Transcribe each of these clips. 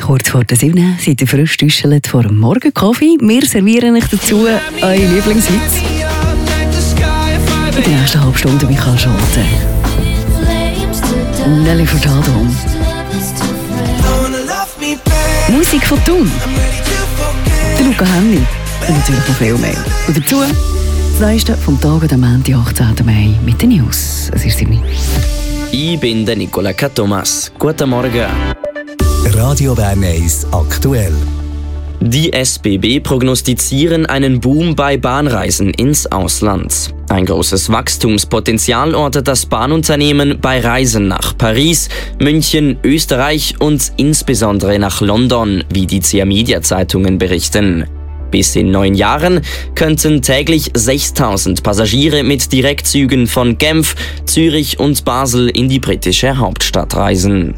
kurz vor der 7 seid ihr frisch düschelt vor dem Morgenkaffee. Wir servieren euch dazu eure Lieblingshits. In der nächsten halben Stunde Michael Schulte. Nelly Furtado. Musik von Thun. Der Luca Hemmi. Und natürlich noch viel mehr. Und dazu das Neueste vom Tag am Montag, 18. Mai mit den News. Es ist 7. Ich bin der Nicola Thomas. Guten Morgen. Radio Bern 1 aktuell. Die SBB prognostizieren einen Boom bei Bahnreisen ins Ausland. Ein großes Wachstumspotenzial ortet das Bahnunternehmen bei Reisen nach Paris, München, Österreich und insbesondere nach London, wie die CR Media Zeitungen berichten. Bis in 9 Jahren könnten täglich 6.000 Passagiere mit Direktzügen von Genf, Zürich und Basel in die britische Hauptstadt reisen.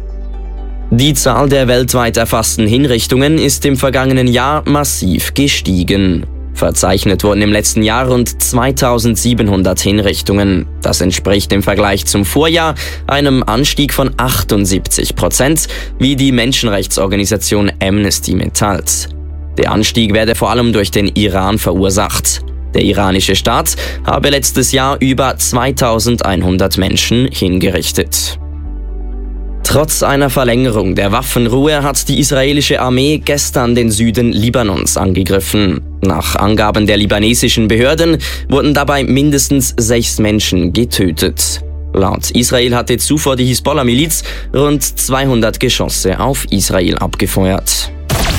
Die Zahl der weltweit erfassten Hinrichtungen ist im vergangenen Jahr massiv gestiegen. Verzeichnet wurden im letzten Jahr rund 2.700 Hinrichtungen. Das entspricht im Vergleich zum Vorjahr einem Anstieg von 78%, wie die Menschenrechtsorganisation Amnesty mitteilt. Der Anstieg werde vor allem durch den Iran verursacht. Der iranische Staat habe letztes Jahr über 2.100 Menschen hingerichtet. Trotz einer Verlängerung der Waffenruhe hat die israelische Armee gestern den Süden Libanons angegriffen. Nach Angaben der libanesischen Behörden wurden dabei mindestens 6 Menschen getötet. Laut Israel hatte zuvor die Hisbollah-Miliz rund 200 Geschosse auf Israel abgefeuert.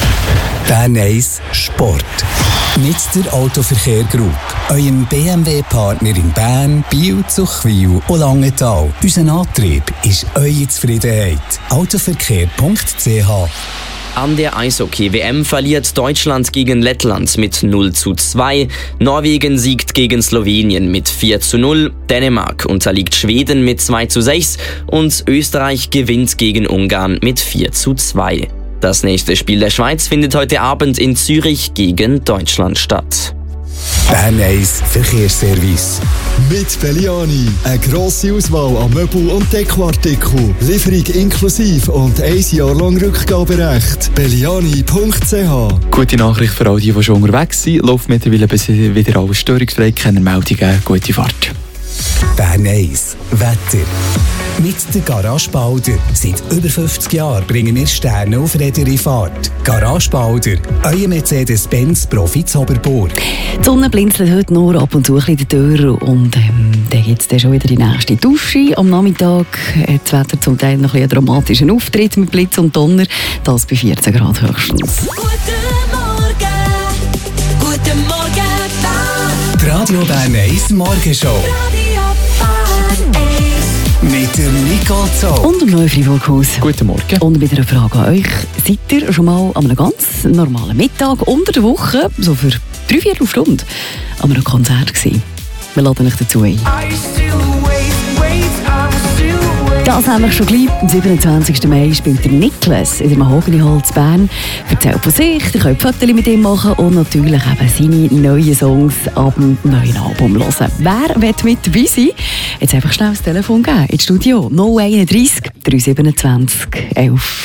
Bern 1 Sport. Mit der Autoverkehr Group, eurem BMW-Partner in Bern, Biel, Zuchwil und Langenthal. Unser Antrieb ist eure Zufriedenheit. Autoverkehr.ch. An der Eishockey-WM verliert Deutschland gegen Lettland mit 0:2, Norwegen siegt gegen Slowenien mit 4:0, Dänemark unterliegt Schweden mit 2:6 und Österreich gewinnt gegen Ungarn mit 4:2. Das nächste Spiel der Schweiz findet heute Abend in Zürich gegen Deutschland statt. Bern 1 Verkehrsservice. Mit Belliani. Eine grosse Auswahl an Möbel- und Dekoartikeln. Lieferung inklusive und 1 Jahr lang Rückgaberecht. Belliani.ch. Gute Nachricht für all die schon unterwegs sind. Läuft mittlerweile wieder alles störungsfrei. Keine Meldungen. Gute Fahrt. Bern 1 Wetter. Mit der Garage Balder. Seit über 50 Jahren bringen wir Sterne auf Räder in Fahrt. Garage Balder, euer Mercedes-Benz Profi Zoberburg. Die Sonne blinzelt heute nur ab und zu ein bisschen die Tür und dann gibt es schon wieder die nächste Dusche. Am Nachmittag hat das Wetter zum Teil noch einen dramatischen Auftritt mit Blitz und Donner. Das bei 14 Grad höchstens. Guten Morgen, Bern. Die Radio Bern 1 Morgenshow. Mit der Nicole Zoll. Und im neuen Freiburghaus. Guten Morgen. Und mit einer Frage an euch. Seid ihr schon mal an einem ganz normalen Mittag unter der Woche, so für 3/4 Stunde, an einem Konzert gewesen? Wir laden euch dazu ein. Das nämlich schon gleich. Am 27. Mai spielt der Niklas in der Mahogany Hall in Bern. Erzählt von sich, ihr könnt Fotos mit ihm machen und natürlich eben seine neuen Songs ab dem neuen Album hören. Wer will mit dabei sein? Jetzt einfach schnell das Telefon geben ins Studio 031 327 11.